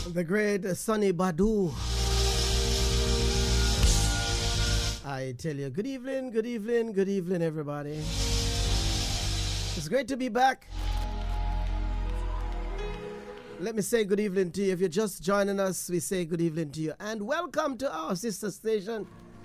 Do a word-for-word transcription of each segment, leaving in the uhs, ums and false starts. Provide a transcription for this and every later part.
The great Sonny Badu. I tell you, good evening, good evening, good evening, everybody. It's great to be back. Let me say good evening to you. If you're just joining us, we say good evening to you. And welcome to our sister station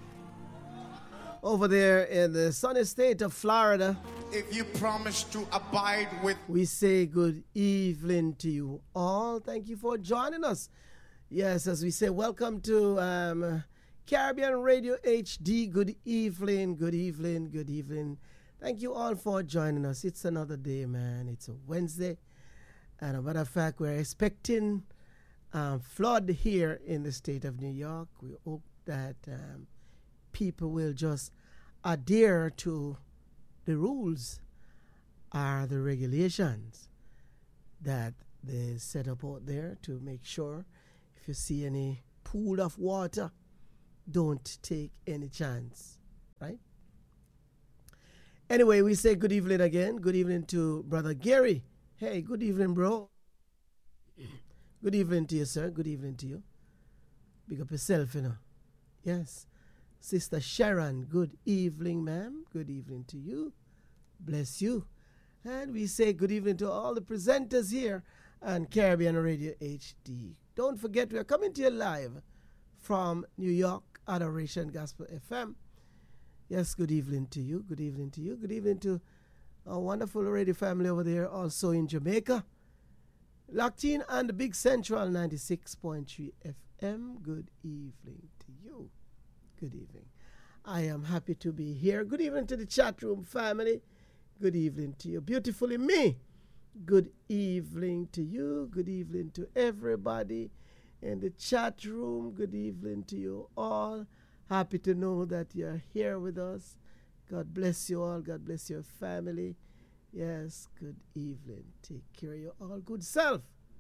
over there in the sunny state of Florida. If you promise to abide with, we say good evening to you all. Thank you for joining us. Yes, as we say, welcome to um, Caribbean Radio H D. Good evening, good evening, good evening. Thank you all for joining us. It's another day, man. It's a Wednesday. And as a matter of fact, we're expecting um, flood here in the state of New York. We hope that um, people will just adhere to the rules or the regulations that they set up out there to make sure if you see any pool of water, don't take any chance, right? Anyway, we say good evening again. Good evening to Brother Gary. Hey, good evening, bro. Good evening to you, sir. Good evening to you. Big up yourself, you know. Yes. Sister Sharon, good evening, ma'am. Good evening to you. Bless you. And we say good evening to all the presenters here on Caribbean Radio H D. Don't forget, we are coming to you live from New York, Adoration Gospel F M. Yes, good evening to you. Good evening to you. Good evening to our wonderful radio family over there, also in Jamaica. Locked in on the Big Central ninety-six point three F M. Good evening to you. Good evening. I am happy to be here. Good evening to the chat room family. Good evening to you. Beautifully me. Good evening to you. Good evening to everybody in the chat room. Good evening to you all. Happy to know that you're here with us. God bless you all. God bless your family. Yes, good evening. Take care of your all good self.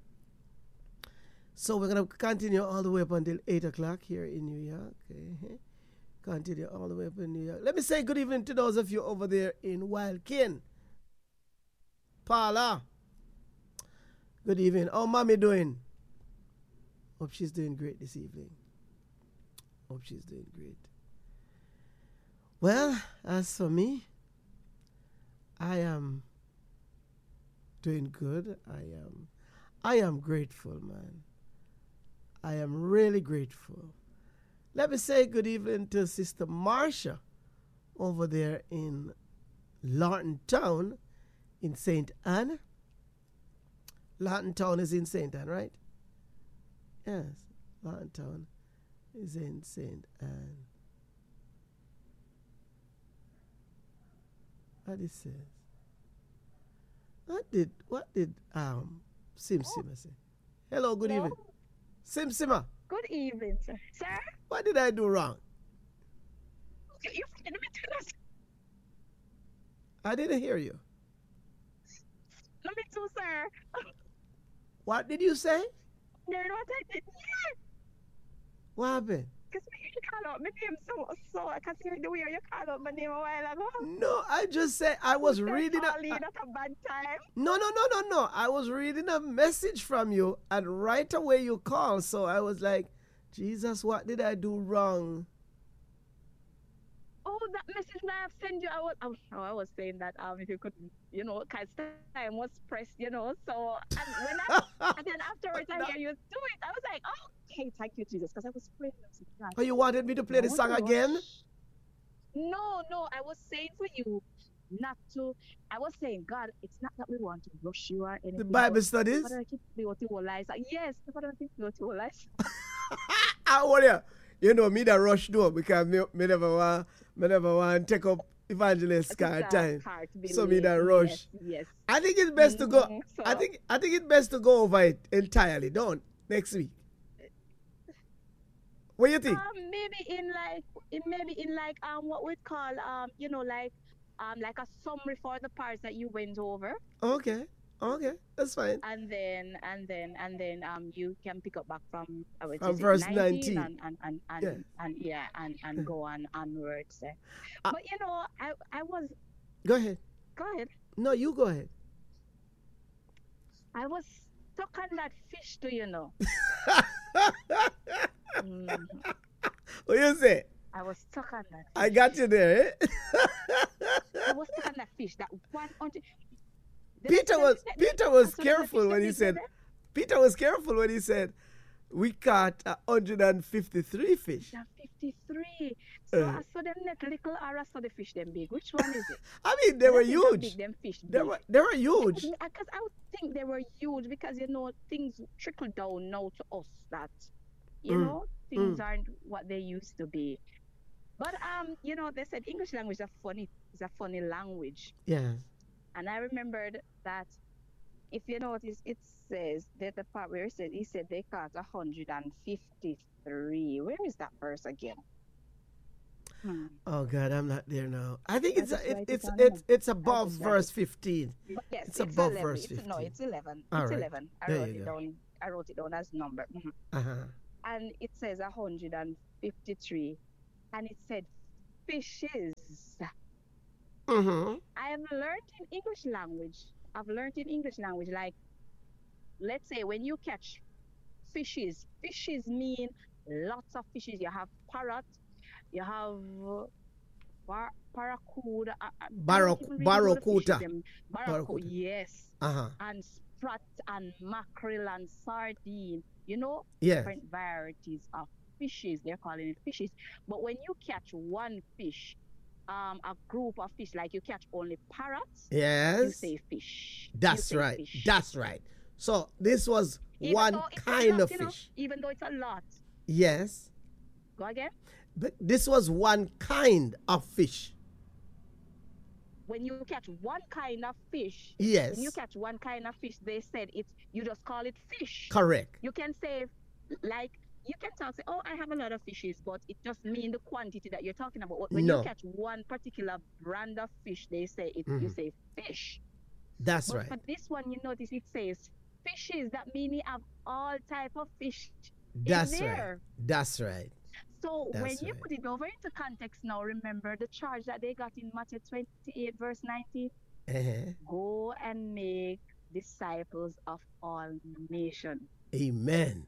So we're going to continue all the way up until eight o'clock here in New York. Okay. Continue all the way up in New York. Let me say good evening to those of you over there in Wildkin. Paula. Good evening. How mommy doing? Hope she's doing great this evening. Hope she's doing great. Well, as for me, I am doing good. I am I am grateful, man. I am really grateful. Let me say good evening to Sister Marsha over there in Lawton Town in Saint Anne. Lawton Town is in Saint Anne, right? Yes, Lawton Town is in Saint Anne. What it says? What did what did um Sim Simma say? Hello, good Hello? evening. Sim Simma, Good evening, sir. Sir? what did I do wrong? You let me tell us. I didn't hear you. Let me too, sir. What did you say? You know what I did? Yeah. What happened? Because you call out my name so, so I can hear the way you call out my name a while ago. No, I just said I was You said reading a, Pauline at a bad time. No, no, no, no, no. I was reading a message from you, and right away you called. So I was like, Jesus, what did I do wrong? Oh, that message that I've sent you, I was, I was, oh, I was saying that um, if you could, you know, because time was pressed, you know. So, and when I, and then afterwards I hear you do it, I was like, oh, okay, thank you, Jesus, because I was praying. I was like, Oh, you wanted me to play the no song rush. again? No, no, I was saying for you not to. I was saying, God, it's not that we want to rush you or anything. The Bible but studies? Father, I keep me what you will lies. Yes, Father, I keep me what you will lies. I want you. You know me that rush door because me, me never want me never want to take up evangelist car time. So me that rush. Yes, yes. I think it's best to go. Mhm, so- I think I think it's best to go over it entirely. Don't next week. What do you think? Um, maybe in like, in maybe in like um, what we'd call um, you know, like um, like a summary for the parts that you went over. Okay, okay, that's fine. and then and then and then um you can pick up back from uh, what From is it, verse nineteen, nineteen. and and and and Yeah. yeah, and, yeah, and, and go on onwards. eh. Uh, but you know, I I was Go ahead. go ahead. No, you go ahead. I was stuck on that fish, do you know? Mhm. What you say? I was stuck on that. I got you there, eh? I was stuck on that fish. That one hundred. Did I Peter tell was you that- Peter was that's what the careful fish when that he we said did there? Peter was careful when he said we caught one hundred fifty-three fish. That fifty-three. So Uh. I saw them net little or I saw the fish them big. Which one is it? I mean, they were I think how huge. Big them fish They big. were they were huge. Because I would think they were huge because you know things trickle down now to us that you Mm, know things mm. aren't what they used to be. But um, you know, they said English language is a funny is a funny language. Yes. And I remembered that if you notice it says that the part where it said he said they caught one hundred fifty-three. Where is that verse again? Hmm. Oh God, I'm not there now. I think I it's just a, it, write it it's down it's here. it's above just write verse fifteen. But yes, It's it's, above eleven. verse It's, no, fifteen. it's eleven. All it's right. eleven. I There wrote you it go. down. I wrote it down as number. Mhm. Uh huh. And it says one hundred fifty-three. And it said fishes. Mm-hmm. I have learned in English language. I've learned in English language, like, let's say when you catch fishes, fishes mean lots of fishes. You have parrot, you have uh, bar- barracuda, uh, uh, I don't Barrac- even really know the fishes barracuda. them. Barracuda, Barracuda. yes. Uh huh. And sprat and mackerel and sardine. You know, Yes. different varieties of fishes. They're calling it fishes. But when you catch one fish, um, a group of fish, like you catch only parrots, you Yes. say fish. You That's say right. fish. That's right. So this was Even one though it's a kind lot, of you know, fish. even though it's a lot. Yes. Go again. But this was one kind of fish. When you catch one kind of fish, Yes. when you catch one kind of fish, they said it's you just call it fish. Correct. You can say, like, you can talk, say, oh, I have a lot of fishes, but it just mean the quantity that you're talking about. When No. you catch one particular brand of fish, they say it. You say fish. That's But right. for this one, you notice it says fishes. That mean you have all type of fish That's in right. there. That's right. So when That's you right. put it over into context now, remember the charge that they got in Matthew twenty-eight, verse nineteen. Uh-huh. Go and make disciples of all nations. Amen.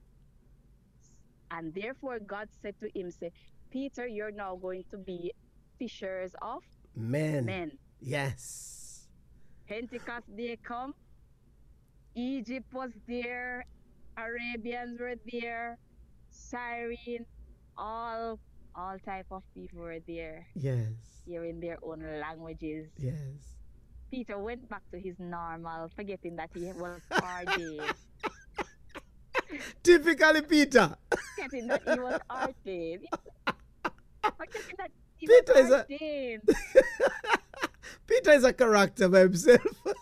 And therefore God said to him, say, Peter, you're now going to be fishers of Men. men. Yes. Pentecost day come. Egypt was there. Arabians were there. Cyrene, all all type of people were there, Yes. hearing their own languages. Yes. Peter went back to his normal, forgetting that he was ordained. Typically Peter. Forgetting that he was ordained. Forgetting that he Peter was is a- ordained. Peter is a character by himself.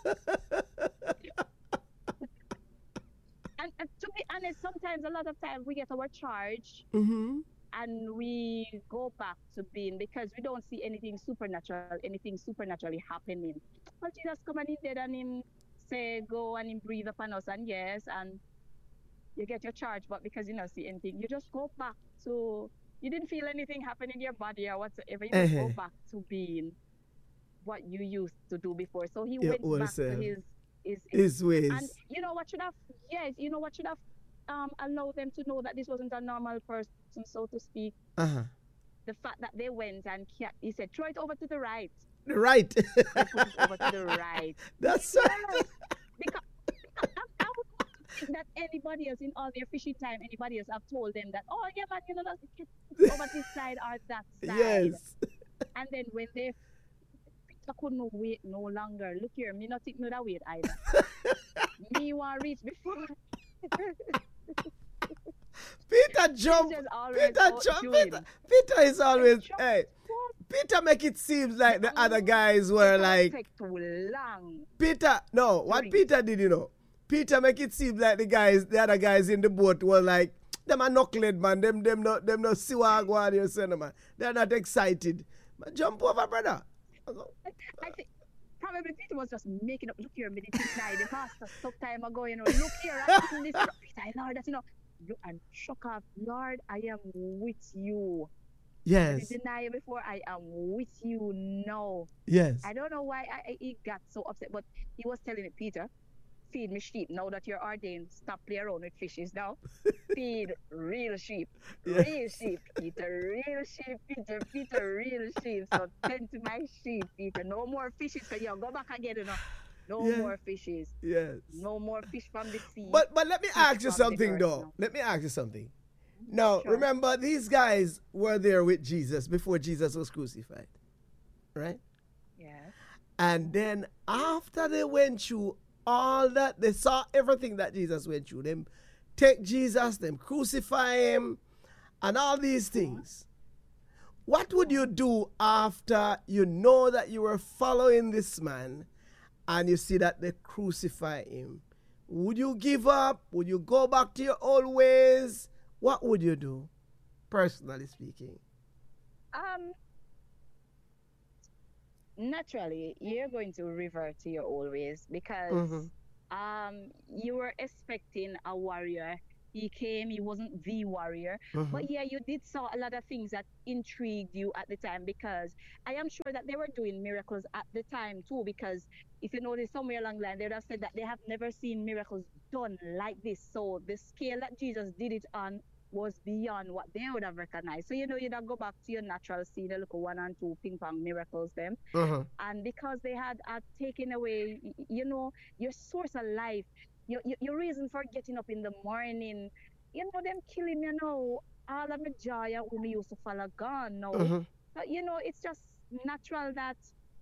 And, and to be honest, sometimes, a lot of times, we get our charge mm-hmm. and we go back to being, because we don't see anything supernatural, anything supernaturally happening. But Jesus come and he did, and him say, go and him breathe upon us, and yes, and you get your charge, but because you don't see anything, you just go back to, you didn't feel anything happen in your body or whatsoever, you just Uh-huh. go back to being what you used to do before. So he Your went old back to self. his, his, His ways. and you know what should have, yes, you know what should have um, allowed them to know that this wasn't a normal person, so to speak. Uh-huh. The fact that they went and ca- he said, throw it over to the right. Right. They put it over to the right. That's Yes. right. Because, because I, I would not think that anybody else in all their fishing time, anybody else have told them that, oh yeah, man, you know, that's get over this side or that side. Yes. And then when they I couldn't wait no longer. Look here, me not take no that wait either. Me want reach before. Peter jump. Just always Peter out jump. doing. Peter, Peter is always, jump. hey, Peter make it seem like the other guys were It don't like, take too long. Peter, no, what Drink. Peter did, you know, Peter make it seem like the guys, the other guys in the boat were like, them are knucklehead, man, them, them not, them not see what I go on here, son, man. They're not excited. Man, jump over, brother. I think probably Peter was just making up. Look here, me did deny the pastor some time ago, you know. Look here, I'm doing this. Peter, Lord, that's, you know. Look, and shock off, Lord, I am with you. I Yes, did deny you before, I am with you now. yes. I don't know why I, I, he got so upset, but he was telling it, Peter, feed me sheep. Now that you're ordained, stop playing around with fishes now. Feed real sheep. Yes. Real sheep. Peter, real sheep. Peter, Peter, real sheep. So tend to my sheep, Peter. No more fishes. So you go back again, you know. No Yeah. more fishes. Yes. No more fish from the sea. But but let me Fish ask you from the something earth though. now. Let me ask you something. Now, Sure. remember, these guys were there with Jesus before Jesus was crucified, right? Yeah. And then after they went through all that, they saw everything that Jesus went through. Them take Jesus, them crucify him, and all these things. What would you do after you know that you were following this man and you see that they crucify him? Would you give up? Would you go back to your old ways? What would you do, personally speaking? Um, naturally, you're going to revert to your old ways because Mhm. um, you were expecting a warrior. He came, he wasn't the warrior. Mhm. But yeah, you did saw a lot of things that intrigued you at the time because I am sure that they were doing miracles at the time too. Because if you notice somewhere along the line, they would have said that they have never seen miracles done like this. So the scale that Jesus did it on was beyond what they would have recognized. So you know, you'd have go back to your natural scene, the look one and two ping pong miracles them. Mhm. And because they had uh, taken away, y- y- you know, your source of life, your, your, your reason for getting up in the morning, you know, them killing you know, all of the joy when we used to follow gone now. Mhm. But you know, it's just natural that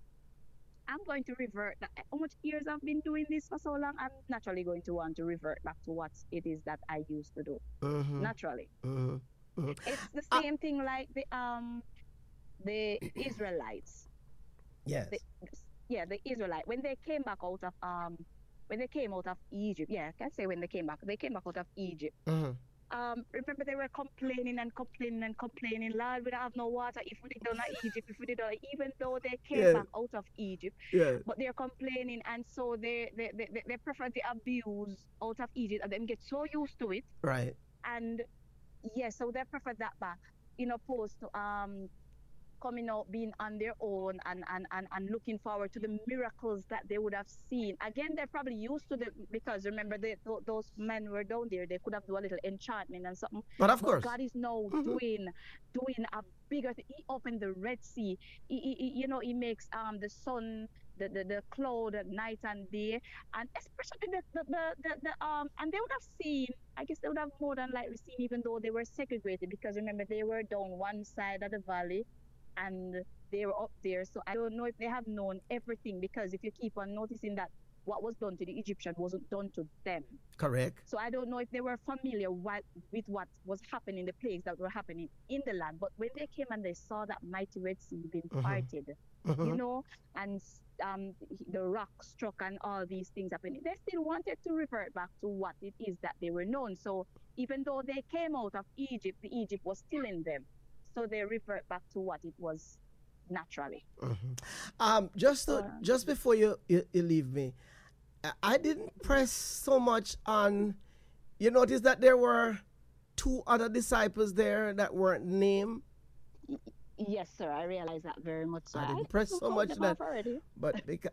I'm going to revert. That how much years I've been doing this for so long, I'm naturally going to want to revert back to what it is that I used to do. Mhm. Naturally, Mhm. Mhm. it's the Ah. same thing like the um the Israelites. Yes. the, yeah, the Israelite when they came back out of um when they came out of Egypt. Yeah, I can say when they came back. They came back out of Egypt. Mhm. Um, remember they were complaining and complaining and complaining. Lord, we don't have no water. If we did down at Egypt, if we did down, even though they came Yeah. back out of Egypt, Yes. but they're complaining, and so they they, they, they they prefer the abuse out of Egypt, and them get so used to it, Right. and yeah, so they prefer that back, in opposed to um coming out being on their own and, and, and, and looking forward to the miracles that they would have seen. Again, they're probably used to the because remember they, th- those men were down there, they could have done a little enchantment and something. But of But course. God is now Mhm. doing doing a bigger thing. He opened the Red Sea. He, he, he- you know, he makes um the sun, the, the, the cloud at night and day, and especially the the, the, the, the um and they would have seen, I guess they would have more than likely seen, even though they were segregated, because remember they were down one side of the valley and they were up there. So I don't know if they have known everything, because if you keep on noticing that what was done to the Egyptian wasn't done to them. Correct. So I don't know if they were familiar what, with what was happening, the plagues that were happening in the land. But when they came and they saw that mighty Red Sea being Mhm. parted, Mhm. you know, and um, the rock struck and all these things happening, they still wanted to revert back to what it is that they were known. So even though they came out of Egypt, the Egypt was still in them. So they revert back to what it was naturally. Mhm. Um, just to, Uh, just before you, you you leave me, I- I didn't press so much on. You notice that there were two other disciples there that weren't named, Yes, sir. I realize that very much. So I didn't press so told much them that- off already. but because.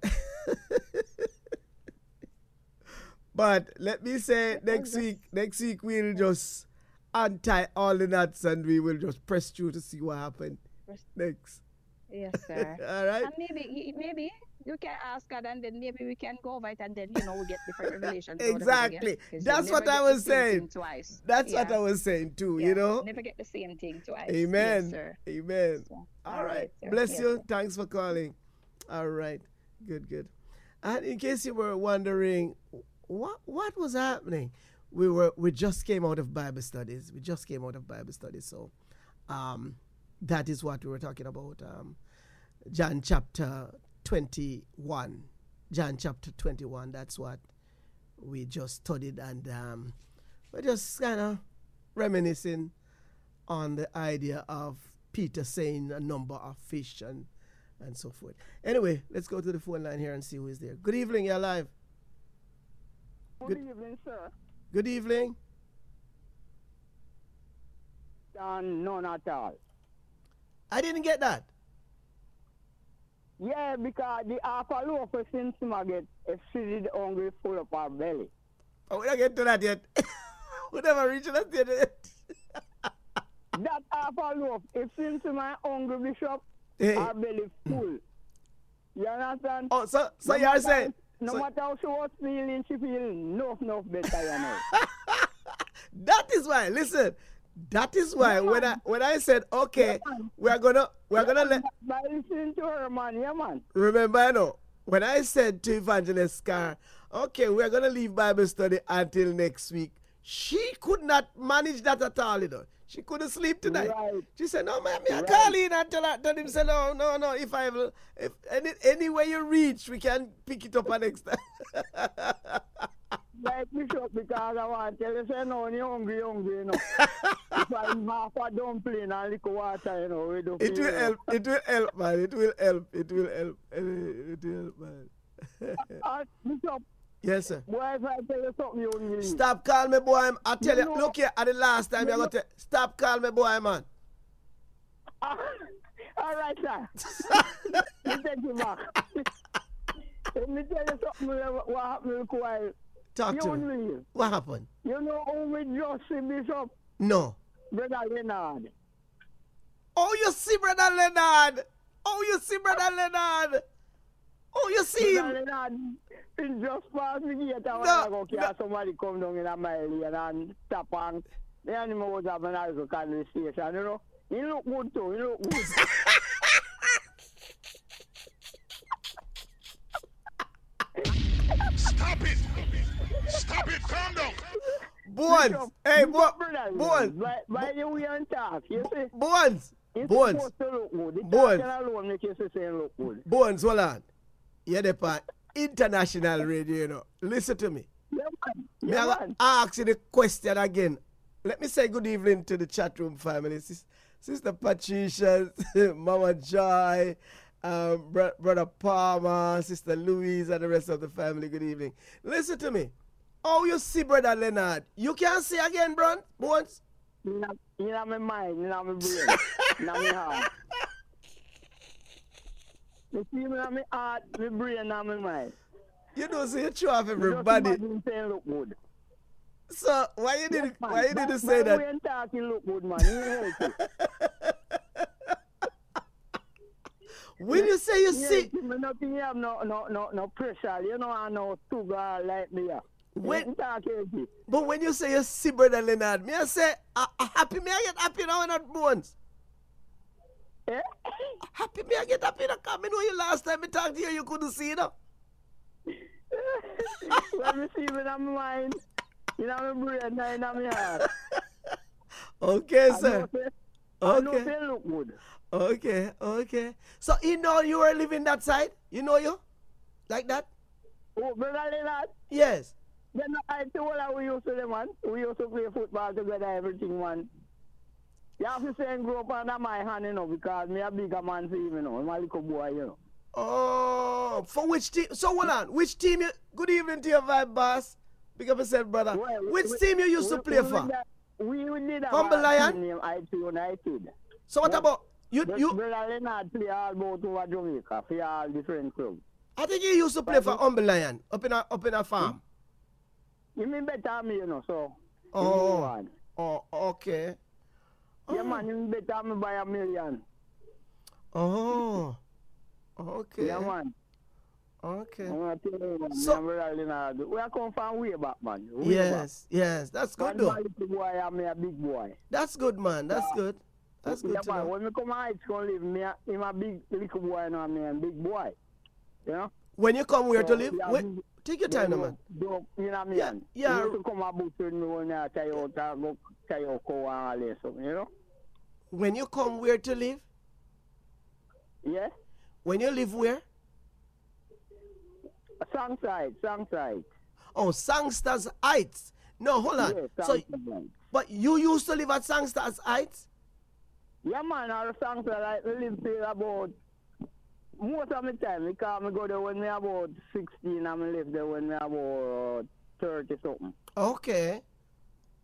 But let me say, What was next that? week, next week we'll just untie all the knots and we will just press through to see what happened Press- next. Yes, sir. All right. And maybe, maybe you can ask God, and then maybe we can go over it, and then you know we get different revelations. out of it again, Exactly. 'cause you That's never what get I the was same saying. thing Twice. That's what Yeah. I was saying too. Yeah. You know. Never get the same thing twice. Amen. Yes, sir. Amen. So, All right. sir. Bless Yes, you. sir. Thanks for calling. All right. Good, good. And in case you were wondering what what was happening, we were we just came out of Bible studies. We just came out of Bible studies. So um that is what we were talking about. Um John chapter twenty-one. John chapter twenty-one. That's what we just studied, and um we're just kind of reminiscing on the idea of Peter saying a number of fish and and so forth. Anyway, let's go to the phone line here and see who is there. Good evening, you're live. Good, Good- evening, sir. Good evening. Uh, none at all. I didn't get that. Yeah, because the half a loaf of since I get a seated hungry full of our belly. Oh, we don't get to that yet. We never reach that yet. That half a loaf, if since my hungry bishop, Hey. our belly full. You understand? Oh, so so No you are matter- saying No so- matter how she was feeling, she feeling no, no better, you know. that is why. Listen, that is why Yeah, when I man. when I said okay, Yeah, man. we're gonna we're gonna let. By listening to her, man, yeah, man. Remember, I know when I said to Evangelist Scar, okay, we're gonna leave Bible study until next week. She could not manage that at all, you know. She couldn't sleep tonight. Right. She said, "No, man, me I Right. call in and tell, her, tell him, say, no, no, no. If I will, if any anywhere you reach, we can pick it up next time." Like Bishop, because I want to tell you, say, no, you're hungry, hungry, you know. If I half a dumpling and liquor water, you know, we do It feel, will you know. help. It will help, man. It will help. It will help. It will help, man. Uh, Bishop, Yes, sir. boy, if I tell you something, you wouldn't believe. Stop call me, boy. I tell you, No, no. look here, at the last time No, you got no. to stop call me, boy, man. Ah, all right, sir. Me take you back. Let me tell you something, what what happened real quiet. Talk You to wouldn't me. believe. What happened? You know who we just see, Bishop? No. Brother Leonard. Oh, you see, brother Leonard. Oh, you see, brother Leonard. Oh, you see Brother him. Leonard, he just passed me gate a No, while ago. no. No. Somebody come down in a mile lane and stop and the animal was having a little conversation, you know. He look good too, he look good. Stop it! Stop it! Calm down! Bones. Bishop, Hey, Bishop, Bo- brother Bones. Leonard, By, by the way and talk, you see. Bones. He's Bones. supposed to look good. The Bones. talking alone make you say he look good. Bones, hold on. You're the part international radio, you know. Listen to me. Yeah, man. Me Yeah, I man. ask you the question again. Let me say good evening to the chat room family. Sis- Sister Patricia, Mama Joy, um, bro- Brother Palmer, Sister Louise, and the rest of the family. Good evening. Listen to me. Oh, you see, Brother Leonard. You can see again, bro, once. In a- in a my mind, in a my brain, in a my heart. You see me in my heart, my brain, and my mind. You know, so you show off You everybody. just imagine saying look good. So why you Yes, did man. why you By- didn't by say the that? way and talking look good, man. You heard it. When you say you Yeah, see, me nothing have no no no no pressure. You know I know two girls like me. Yeah. When- You talk easy. but when you say you see, Brother Leonard, me I say I, I happy. Me I get happy now, not Bones. Eh? Happy me I get happy now. Come, me know you last time I talked to you, you couldn't see, you know. When me see me in my mind, in my brain, and in my heart. Okay, I sir. know say- I know Okay. say look good. Okay, okay. So you know you were living that side? You know you? Like that? Oh, brother Leonard. Yes. Then I told her we used to the man. We used to play football together, everything, man. You have to say and grow up under my hand, you know, because me a bigger man for him, you know. I'm a little boy, you know. Oh, for which team? So hold on. Which team you, good evening to your vibe, boss. Big up yourself, brother. Well, which we- team you used to we- play we for? did that- We, we did have Humble a Lion? team named I T United. So what Yeah. about you? But You? Brother Leonard play all about over Jamaica for all different clubs. I think you used to play for Humble Lion up in a up in a farm. You mean better than me, you know, so. you Oh. know one. Oh, okay. Yeah, man, you mean better than me by a million. Oh, okay. Yeah, man. Okay. I'm gonna tell you, man, So- me and Brother Leonard, we are come from way back, man. Way back. Yes, yes. That's good One though. little boy and me a big boy. That's good, man. That's good. That's good Yeah, to man, know. when me come high school live, me a, him a big little boy and me a big boy. You know? When you come where to So, live, yeah, wait, we- take your time, now, man. Do, you know me, Yeah, and yeah. You used to come about with me when I tell you out and go tell you cow and all this, something, you know? When you come where to live, Yeah? when you live where? Songside, Songside. Oh, Sangsters Heights. No, hold on. Yeah, so, Songside. but you used to live at Sangsters Heights? Yeah, man, all the Songside, like, we live there about, most of the time, because I go there when me about sixteen and I live there when me about thirty something. Okay.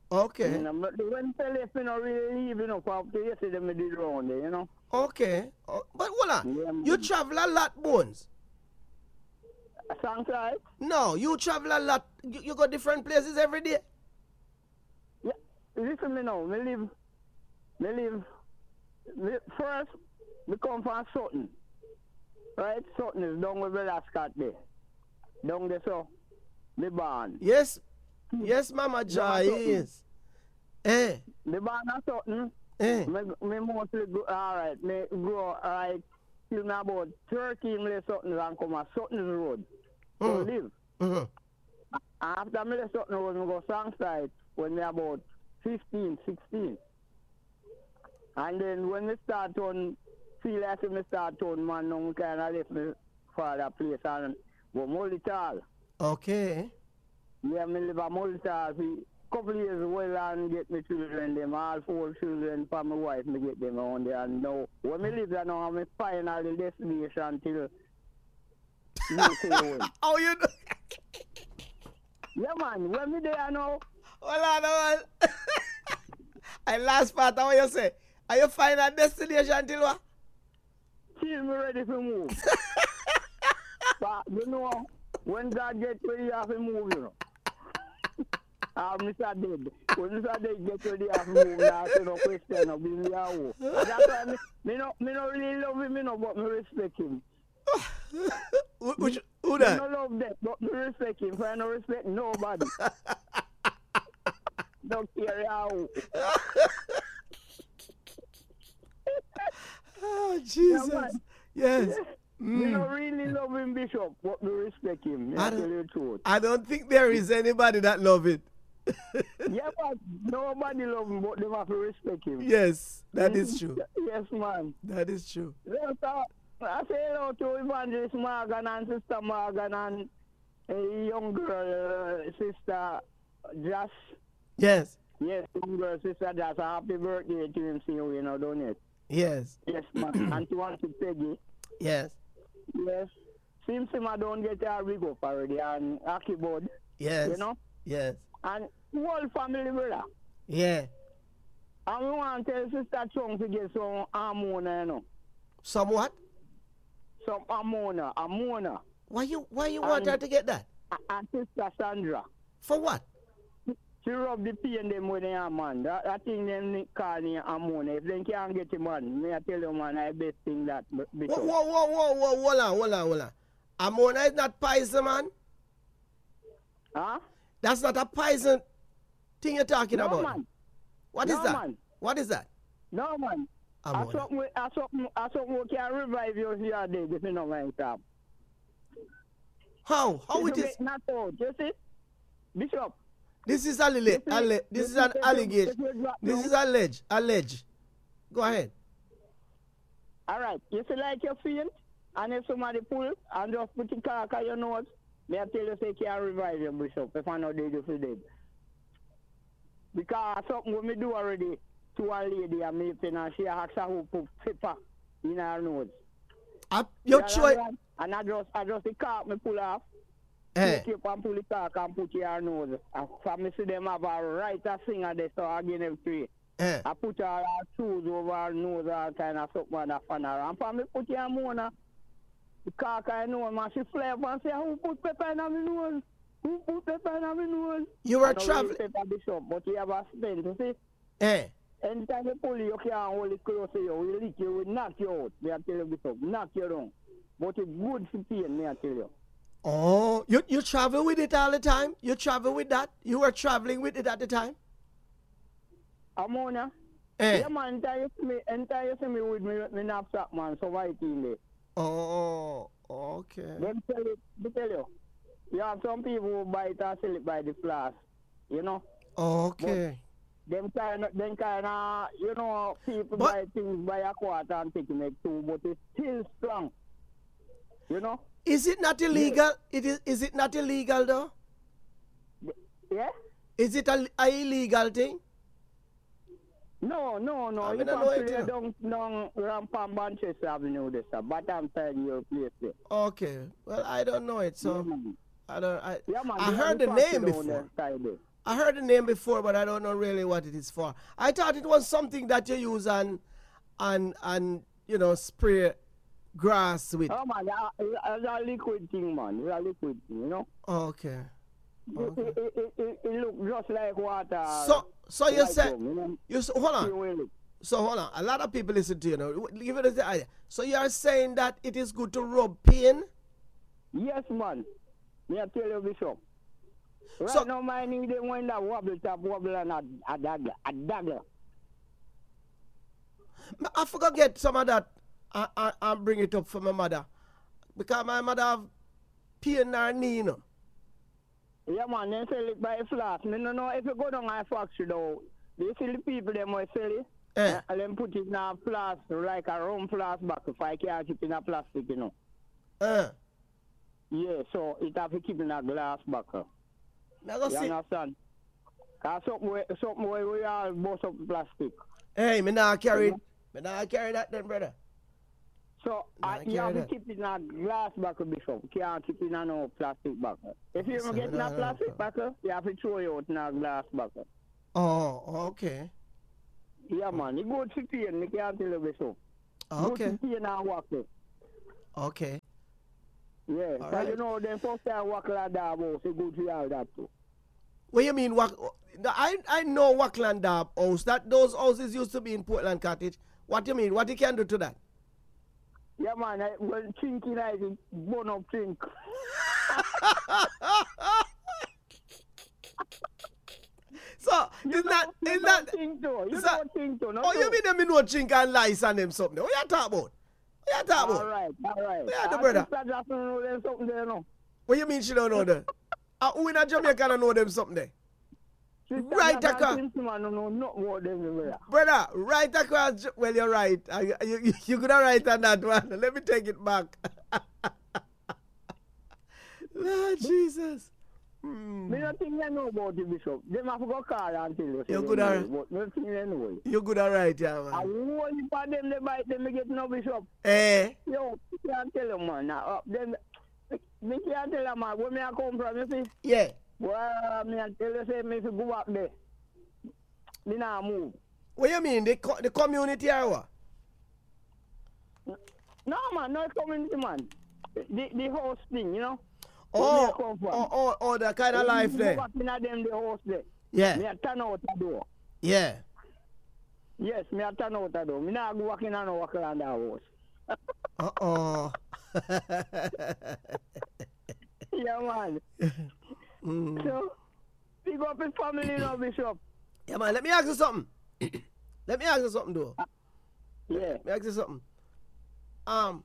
Okay. You know, but when I left, you know, really leave, you know, for after yesterday, I did round there, you know. Okay. Oh, but hold on. Yeah, You man. travel a lot, Bones. Sounds right? No, you travel a lot. You, you go different places every day. Yeah. Listen me now, me live, me live, me, first, me come from Sutton. Right? Sutton is down with the Scott there. Down there, so, me born. Yes. Yes, Mama Joy, yes. Eh. Me born at Sutton. Eh. Me, me mostly, go, all right, me grow, all right, till me about thirteen me Sutton and come at Sutton Road. So Mm. live. Mm-hmm. After me left Sutton Road, me go Songside when me about fifteen, sixteen. And then when me start on, feel like me start on, man, now me kind of left me father place and go Mullital. Okay. Yeah, me live at Mullital for couple years well and get me children, them, all four children for my wife, me get them on there. And now, when me live there now, I'm my final destination till me say home. How you do? Yeah, man, when me there now, Hold on, hold on. I last part of what you say. Are you find a destination till what? till me ready to move. But, you know, when God get ready, you have to move, you know. Ah, Mister Dead. When Mister Dead get ready, you have to move. Now, ask no question, no, be me a hoe. That's why me, me, no, me no really love him, me no, but me respect him. Who, which, who Me that? no love that, but me respect him, for I no respect nobody. Don't care how. Oh, Jesus. man. Yes. Me Mm. no really love him, Bishop, but me respect him. Me I I tell don't- you the truth. I don't think there is anybody that love it. Yeah, but nobody love him, but they have to respect him. Yes, that is true. Yes, man. That is true. Yes, uh, I say hello to Evangelist Morgan and Sister Morgan and a young girl, uh, Sister Josh. Yes. Yes, young girl, Sister Josh. A happy birthday to him, see you, you know, don't it? Yes. Yes, man. And to Auntie Peggy. Yes. Yes. Seems him I don't get a rig up already and Aki Bud, Yes. you know? Yes. And whole family, brother. Yeah. And we want to tell Sister Chung to get some ammonia, you know. Somewhat? Some ammonia, ammonia. Why you why you want Um, her to get that? A- And Sister Sandra. For what? She rub the pain them with their man. That, that thing them call me ammonia. If they can't get him man, me I tell you man, I best thing that b- Whoa, because. whoa, whoa, whoa, whoa, hold on, hold on, hold on. Ammonia is not poison, man. Huh? That's not a poison thing you're talking No about. man. What is No, that? man. What is that? No man. I Ammonia. something we- I something I something we can revive you if you are dead if you know my stop. How? How it is? Not out, you see? Bishop. This is a you see- alle- This you is see an if you- allegation. if you drop This down- is allege. Allege. Go ahead. All right. You see like your faint, and if somebody pull and just put the cock on your nose, may I tell you say can't revive you, Bishop, if I know dead, if you dead. Because something what me do already to a lady and me and she asked her who put pepper in her nose. Uh, your Yeah, choice. and- And I just I just the cock me pull off. Eh. Take and pull the cock and put in her nose. And for me see them have a right a singer they so again every three. Eh. I put her, her shoes over her nose, all kind of something and a fan her. And for me put her Mona, the cock I know, man, she flare up and say, who put pepper in my nose? Who put pepper in my nose? You were I know traveling. we pepper Bishop, but you have a spend, you see? Eh. Anytime you pull you, you can't hold it close to you. We lick you, we knock you out. Me I tell you Bishop, knock you down. But it's good for pain, me I tell you. Oh, you you travel with it all the time? You travel with that? You were traveling with it at the time? Ammonia? Eh. Yeah, man, anytime you see me, anytime you see me with me, me knapsack, man, so white in there. Oh, okay. Them tell you, they tell you. You have some people who buy it and sell it by the flask, you know. Okay. Them kind of, them kind of, you know, people But- buy things by a quarter and take it make two, but it's still strong. You know? Is it not illegal? It is. Is it not illegal though? Yeah? Is it a, a illegal thing? No, no, no. I You mean, I can know it, play yeah. down, down Rampam Manchester Avenue, this, uh, but I'm telling you, place there. Okay. Well, I don't know it, Yeah, so man. I don't. I Yeah, man, I they heard have the factory name down before. there, side there. I heard the name before, but I don't know really what it is for. I thought it was something that you use and and and you know spray grass with. Oh man, it's a liquid thing, man. It's a liquid thing, you know. Okay. Okay. It, it, it, it, it looks just like water. So, so you like said, them, you know? you s- hold on. So hold on. A lot of people listen to you now. Give it the idea. So you are saying that it is good to rub pain? Yes, man. Me I tell you, Bishop. Right So- now, my need them when that wobble top wobble and a, a dagger, a dagger. I forgot get some of that and, and, and bring it up for my mother. Because my mother have pain in her knee, you know. Yeah, man, they sell it by flat. Me no know if you go down a factory though, they see the people them will sell it. Eh. And then put it in a flask, like a round flask back if I can't keep in a plastic, you know. Uh, Yeah, so it have to keep in a glass back. now go You see. understand? Cause something where, something where we all bust up plastic. Hey, me now carry, me now carry that then, brother. So Nah, uh, I you have carry to keep it in a glass bag, Bishop. You can't keep it in a no plastic bag. If you So get in no, a no, plastic no. bag, you have to throw it out in a glass bag. Oh, okay. Yeah, man. It good to pain. You can't tell you, Bishop. Okay. Good to pain and walk it. Okay. Yeah. All So right. you know, then first time walk like that, about it good to all that too. What you mean? Wak- I I know Wackland Dab house. That those houses used to be in Portland Cottage. What you mean? What you can do to that? Yeah, man. I, when thinking I it burn up think. So You is that you is that? think too. You is don't that- think too. No, Oh, you no. mean them in no drink and lice and them something? What you talk about? What you talk All about? right, all right. Yeah, the I brother. Sister Jackson know there's something there, no. What you mean she don't know that? Uh, who in a Jamaica don't know them something there? Sister Right, Jackson Aka. thinks man no know not more than the brother. Brother, right across. J- Well, you're right. Uh, You, you, you could have right on that one. Let me take it back. Lord Jesus. Hmm. Me not think they know about the Bishop. They have to go call and tell you. You're say good, they know alright. it, But no think they know it. You good all right, yeah, I man. won't for them, they bite them, they get no Bishop. Eh? Yo, you can't tell them, man. Now, uh, them, me can't tell them, man, where me I come from, you see? Yeah. Well, me I tell you, say, me if you go back there, me not move. What you mean? The, co- the community or what? No, man, no community, man. The, the house thing, you know? Oh, Where me I come from. oh, oh, oh, that kind of life Go there. back in a them, the house there. Me Yeah. I turn out the door. Yeah. Yes, me I turn out the door. Me not go walk in and no walk around the house. Uh-oh. Yeah, man. Mm. So, pick up his family now, Bishop. Yeah, man, let me ask you something. Let me ask you something, though. Yeah. Let me ask you something. Um,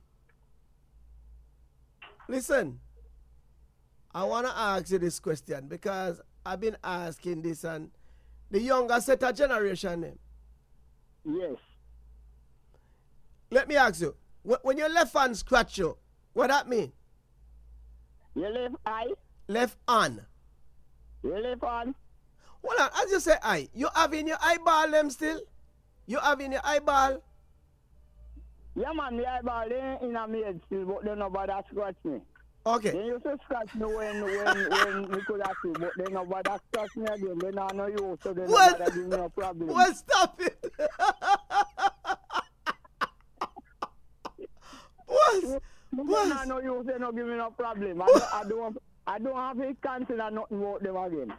listen, I want to ask you this question because I've been asking this and the younger set of generation them. Yes. Let me ask you, wh- when your left hand scratch you, what that mean? Your left eye, Left hand. your left hand. Hold on, as you say eye, you have in your eyeball them still? You have in your eyeball? Yeah, man, the eyeball they in a head still, but they nobody scratch me. They Okay. used to scratch me when when when we could have see, but they nobody scratch me again. They not know you, so they What? nobody give me no problem. Well, stop it. What? They What? not know you, they not give me no problem. I don't, I don't, I don't have to consider nothing about them again.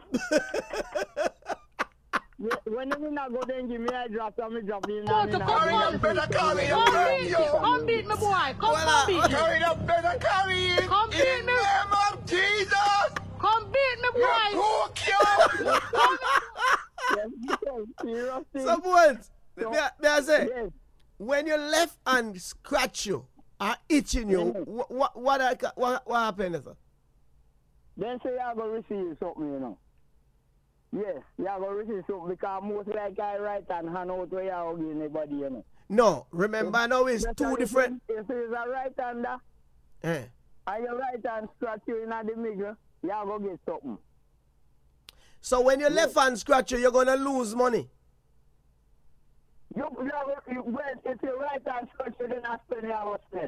Yeah, when they not go, then give me a drop, and me drop in. Come and on, in come and- on. better carry him, Come man, beat yo. me. Come beat me, boy. Come, Well, come beat me. Carry him, better carry him. Come In beat me. the name of Jesus. Come beat me, You boy. poke you. Yes, because serious thing. Some words. May, I- may I say, Yes. when your left hand scratch you or itching you, Mhm. what what what, I ca- what, what happened, sir? Then say you go receive something, you know. Yes, you go receive something because most like I write and hand out where you give anybody, you know. No, remember now it's Just two like different. If it's a right hander Eh. and your right hand scratch you in the middle, you go get something. So when your left hand scratch you, you're gonna lose money. You, you, you well, if your right hand scratch you, then I spend your hour spend.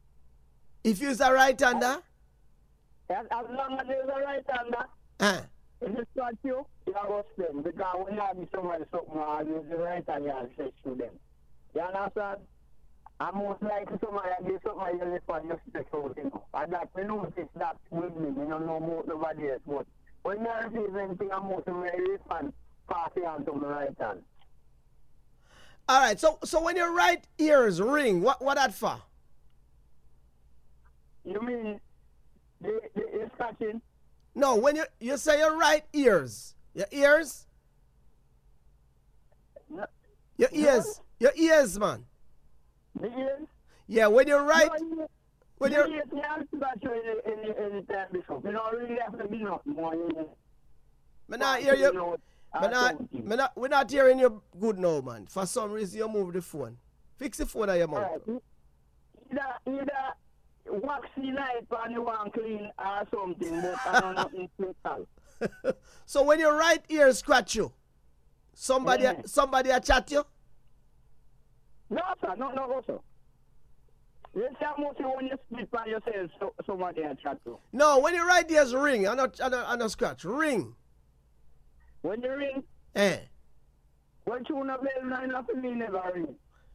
If you're a right hander, As, as long as there's a right hander, eh, If you scratch you, you have to spend. Because when you have somebody something, you use the right hand you have to stretch to them. You understand? And most likely somebody give somebody you left and you stretch out, you know. And that, we notice that with me. We don't know about nobody else. But when you receive anything, I'm most very fun. Pass it on to my right hand. All right. So so when your right ears ring, what what that for? You mean the, the, the scratching? No, when you you say your right ears, your ears, No, your ears, your ears, man. the ears? Yeah, when you're right, No, when the you're ears, you have to scratch you any, any, any time before. You don't really have to be nothing more. You know. me not hear you. know, Me or not, something. me not, we're not hearing you good now, man. For some reason, you move the phone. Fix the phone out your All mouth. right. Either, either waxy light on the one clean or something, but I don't know nothing special. So when your right ear scratch you, somebody, Yeah. somebody a chat you. No, sir, no, no, no, sir. You say mostly when you spit by yourself, so, somebody will chat to. No, when your right ears ring, I not, I not, I not scratch. Ring. When you ring, Eh. when you not bell, nine of me never ring.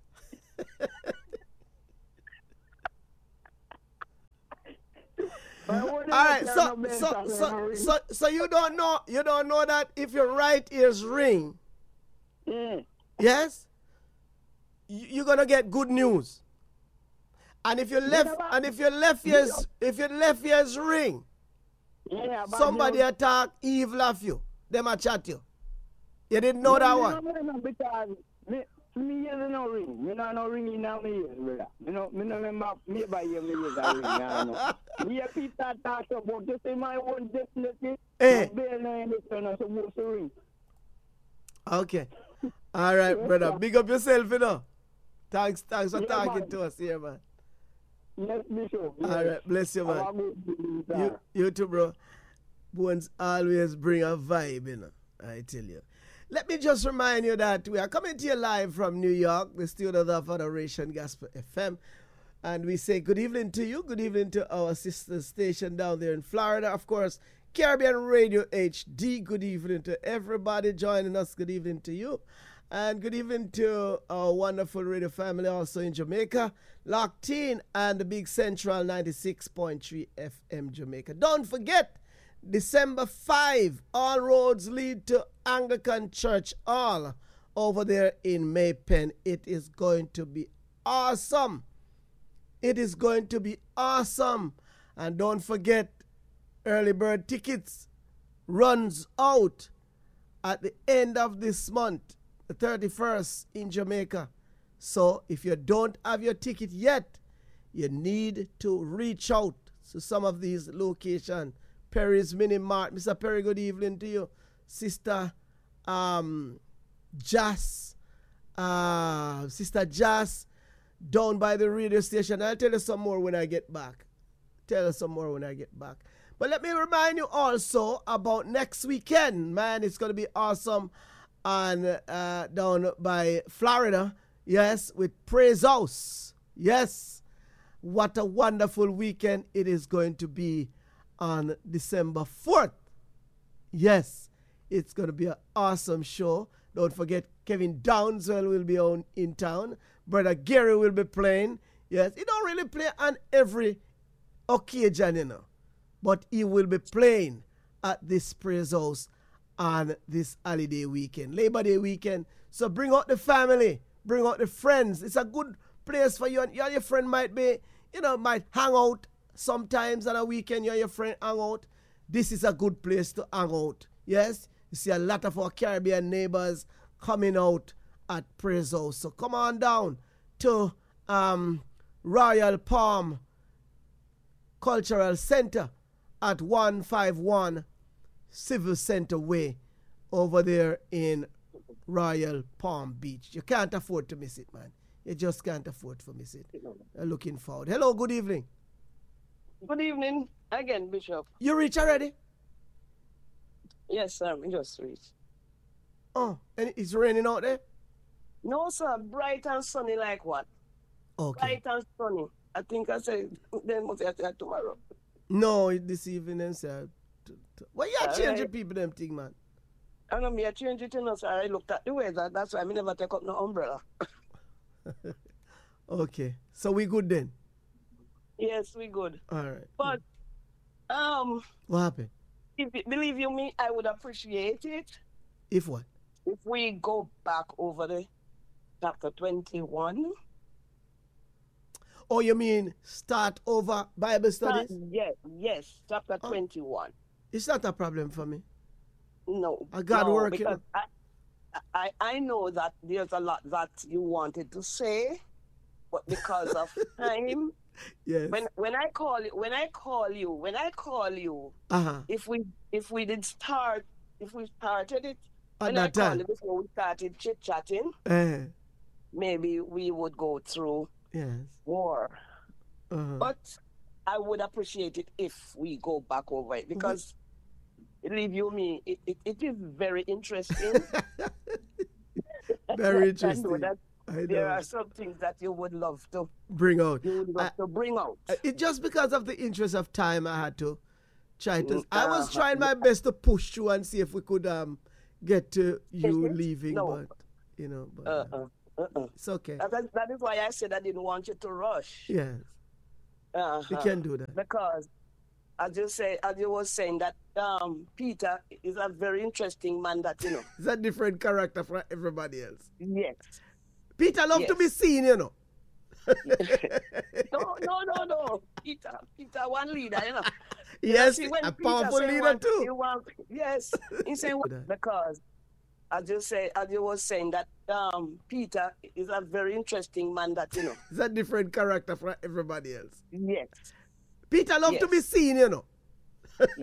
All right, so so so so so you don't know you don't know that if your right ears ring, Mm. yes, you- you're gonna get good news. And if your left never- and if your left ears if your left ears ring, Yeah, but somebody you, attack evil of you. Them a chat you. You didn't know that me one. no know because me, me ears no ring. Me no no ring in my ears, brother. Me no, me no remember me by ear me ears a ring. I don't know. Me hear people talk about you say my one definitely. Eh. My bell no understand. I'm supposed to ring. Okay. All right, brother. Big up yourself, you know. Thanks, thanks for Yeah, talking man. to us here, man. Yes, Bishop. All right, bless you, man. Have a good day, sir. You, you too, bro. Bones always bring a vibe, you know. I tell you. Let me just remind you that we are coming to you live from New York, the studios of Adoration Gospel F M. And we say good evening to you. Good evening to our sister station down there in Florida. Of course, Caribbean Radio H D. Good evening to everybody joining us. Good evening to you. And good evening to our wonderful radio family also in Jamaica, locked in, and the Big Central ninety-six point three F M Jamaica. Don't forget, December fifth, all roads lead to Anglican Church Hall over there in Maypen. It is going to be awesome. It is going to be awesome. And don't forget, early bird tickets runs out at the end of this month, the thirty-first in Jamaica. So if you don't have your ticket yet, you need to reach out to some of these locations. Perry's Mini Mart. Mister Perry, good evening to you. Sister um, Jas, uh, Sister Jas, down by the radio station. I'll tell you some more when I get back. Tell you some more when I get back. But let me remind you also about next weekend. Man, it's going to be awesome. And uh, down by Florida, yes, with Praise House. Yes, what a wonderful weekend it is going to be on December fourth. Yes, it's going to be an awesome show. Don't forget, Kevin Downswell will be on in town. Brother Gary will be playing. Yes, he don't really play on every occasion, you know, but he will be playing at this Praise House on this holiday weekend, Labor Day weekend. So bring out the family, bring out the friends. It's a good place for you, and you and your friend might be, you know, might hang out sometimes on a weekend. You and your friend hang out. This is a good place to hang out. Yes, you see a lot of our Caribbean neighbors coming out at Praise House. So come on down to um, Royal Palm Cultural Center at one fifty-one Civil Center Way over there in Royal Palm Beach. You can't afford to miss it, man. You just can't afford to miss it. I'm looking forward. Hello, good evening. Good evening again, Bishop. You reach already? Yes, sir, we just reached. Oh, and it's raining out there? No, sir, bright and sunny like what? Okay. Bright and sunny. I think I said then must have tomorrow. No, this evening, sir. Why you All changing right. people them thing, man? I know me, I change it, you know, so I looked at the weather. That's why I never take up no umbrella. Okay. So we good then? Yes, we good. All right. But, um, What happened? if you, believe you me, I would appreciate it If what? if we go back over the chapter twenty-one. Oh, you mean start over Bible Uh, studies? yes, yes, chapter Oh. twenty-one. It's not a problem for me. No. I got no, work, you because know. I, I, I know that there's a lot that you wanted to say, but because of time, Yes. when when I call you, when I call you, when I call you, Uh-huh. if we if we did start, if we started it, At when I that call time. you before we started chit chatting, Eh, maybe we would go through yes. more. Uh-huh. But I would appreciate it if we go back over it because, believe you me, it, it, it is very interesting. Very I interesting. know that I there know. are some things that you would love to Bring out. you would love I- to bring out. Uh, It just because of the interest of time, I had to try to. Mm, I was uh-huh. trying my best to push through and see if we could um get to you it? leaving, No. but you know, but uh, Uh-uh. Uh-uh. it's okay. That, that- that is why I said I didn't want you to rush. Yes, Uh-huh. we can do that. Because as you say, as you was saying that um, Peter is a very interesting man. That you know. It's a different character from everybody else. Yes. Peter love to Yes. be seen, you know. No, no, no, no. Peter, Peter, one leader, you know. You Yes, see, when a Peter powerful say leader one- too. he want- yes, he said That. because as you say, as you was saying that um, Peter is a very interesting man. That you know. It's a different character from everybody else. Yes. Peter love to Yes. be seen, you know.